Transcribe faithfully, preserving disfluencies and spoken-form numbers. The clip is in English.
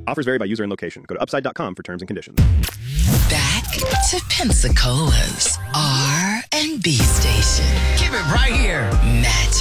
Offers vary by user and location. Go to upside dot com for terms and conditions. Back to Pensacola's R and B station. Keep it right here. Magic